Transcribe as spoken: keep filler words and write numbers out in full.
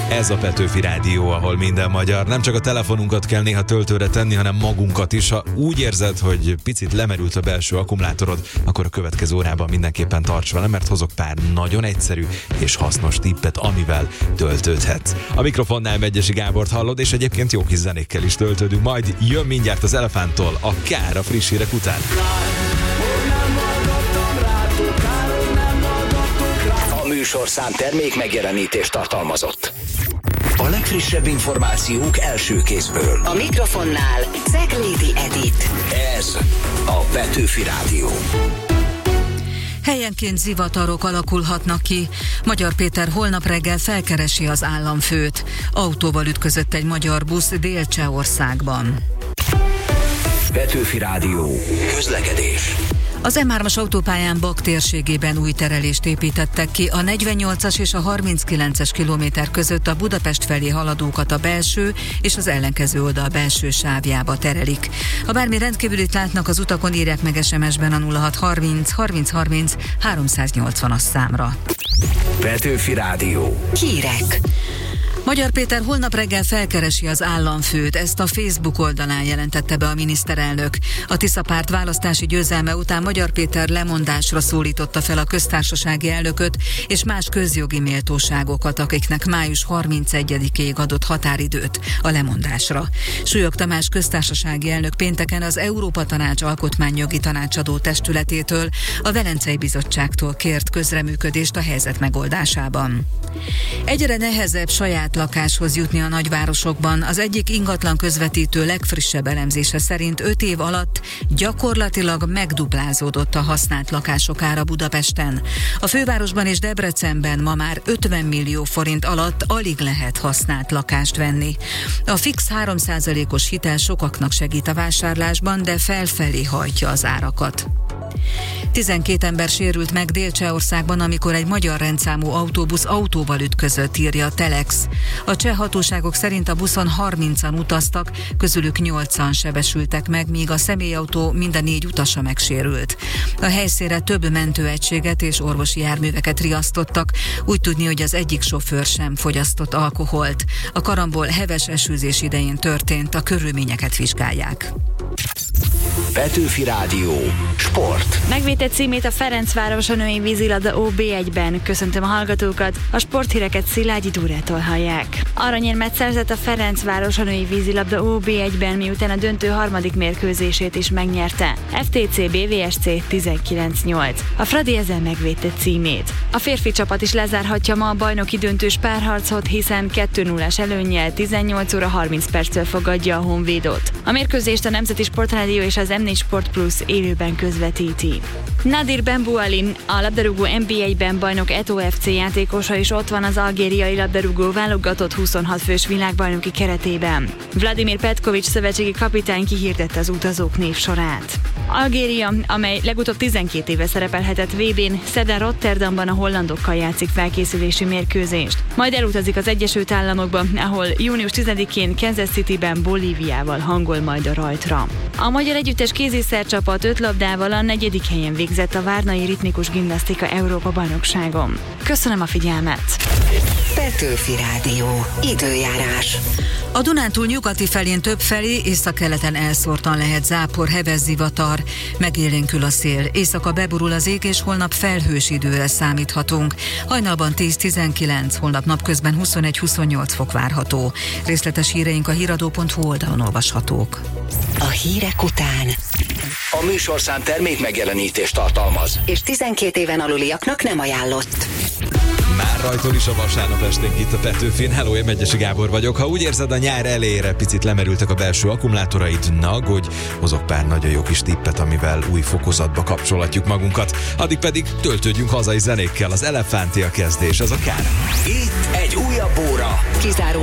Ez a Petőfi Rádió, ahol minden magyar. Nem csak a telefonunkat kell néha töltőre tenni, hanem magunkat is. Ha úgy érzed, hogy picit lemerült a belső akkumulátorod, akkor a következő órában mindenképpen tarts vele, mert hozok pár nagyon egyszerű és hasznos tippet, amivel töltődhetsz. A mikrofonnál Megyesi Gábort hallod, és egyébként jó kis zenékkel is töltődünk. Majd jön mindjárt az Elefánttól a Kár a friss hírek után. A műsorszám termék megjelenítést tartalmazott. A legfrissebb információk első kézből. A mikrofonnál Ceglédi Edit. Ez a Petőfi Rádió. Helyenként zivatarok alakulhatnak ki. Magyar Péter holnap reggel felkeresi az államfőt. Autóval ütközött egy magyar busz Dél-Csehországban. Petőfi Rádió. Közlekedés. Az em hármas autópályán Bak térségében új terelést építettek ki, a negyvennyolcas és a harminckilences kilométer között a Budapest felé haladókat a belső és az ellenkező oldal belső sávjába terelik. Ha bármi rendkívülit látnak az utakon, írják meg es em es-ben a nulla hat harminc harminc harminc háromszáznyolcvanas számra. Petőfi Rádió. Hírek. Magyar Péter holnap reggel felkeresi az államfőt, ezt a Facebook oldalán jelentette be a miniszterelnök. A Tisza párt választási győzelme után Magyar Péter lemondásra szólította fel a köztársasági elnököt és más közjogi méltóságokat, akiknek május harmincegyedikéig adott határidőt a lemondásra. Súlyog Tamás köztársasági elnök pénteken az Európa Tanács alkotmányjogi tanácsadó testületétől, a Velencei Bizottságtól kért közreműködést a helyzet megoldásában. Egyre nehezebb saját lakáshoz jutni a nagyvárosokban. Az egyik ingatlan közvetítő legfrissebb elemzése szerint öt év alatt gyakorlatilag megduplázódott a használt lakások ára Budapesten. A fővárosban és Debrecenben ma már ötven millió forint alatt alig lehet használt lakást venni. A fix három százalékos hitel sokaknak segít a vásárlásban, de felfelé hajtja az árakat. tizenkét ember sérült meg Dél-Csehországban, amikor egy magyar rendszámú autóbusz autóval ütközött, írja a Telex. A cseh hatóságok szerint a buszon harmincan utaztak, közülük nyolcan sebesültek meg, míg a személyautó minden négy utasa megsérült. A helyszínre több mentőegységet és orvosi járműveket riasztottak, úgy tudni, hogy az egyik sofőr sem fogyasztott alkoholt. A karambol heves esőzés idején történt, a körülményeket vizsgálják. Petőfi Rádió. Sport. Megvédett címét a Ferencváros a női vízilabda ó bé egyben. Köszöntöm a hallgatókat, a sporthíreket Szilágyi Dúrától hallják. Aranyérmet szerzett a Ferencváros a női vízilabda ó bé egyben, miután a döntő harmadik mérkőzését is megnyerte. ef té cé bé vé es cé tizenkilenc nyolc. A Fradi ezzel megvédte címét. A férfi csapat is lezárhatja ma a bajnoki döntős párharcot, hiszen kettő nullás előnnyel tizennyolc óra harminc perccel fogadja a Honvédot. A mérkőzést a Nemzeti Sportrádió és az em négy Sport Plus élőben közvetíti. Nadir Benbouali, a labdarúgó en bé egyben bajnok Eto ef cé játékosa is ott van az algériai labdarúgó válogatott huszonhat fős világbajnoki keretében. Vladimir Petković szövetségi kapitány kihirdette az utazók névsorát. Algéria, amely legutóbb tizenkét éve szerepelhetett vé bén, szerdán Rotterdamban a hollandokkal játszik felkészülési mérkőzést. Majd elutazik az Egyesült Államokba, ahol június tizedikén Kansas Cityben Bolíviával hangol majd a rajtra. A magyar együttes kéziszercsapat öt labdával a negyedik helyen végzett a Várnai Ritmikus Gimnasztika Európa-bajnokságon. Köszönöm a figyelmet! Petőfi Rádió. Időjárás. A Dunántúl nyugati felén többfelé, északkeleten elszórtan lehet zápor, heves zivatar. Megélénkül a szél, éjszaka beborul az ég, és holnap felhős időre számíthatunk. Hajnalban tíz-tizenkilenc, holnap napközben huszonegy-huszonnyolc fok várható. Részletes híreink a híradó pont hu oldalon olvashatók. A hírek után A műsorszám termék megjelenítést tartalmaz. és tizenkét éven aluliaknak nem ajánlott. Már rajtól is a vasárnap esténk itt a Petőfin. Hello, én Megyesi Gábor vagyok. Ha úgy érzed, a nyár elejére picit lemerültek a belső akkumulátoraid, ne aggódj, hozok pár nagyon jó kis tippet, amivel új fokozatba kapcsolatjuk magunkat. Addig pedig töltődjünk hazai zenékkel. Az Elefánti a kezdés, ez a Kár. Itt egy újabb óra. Kizáró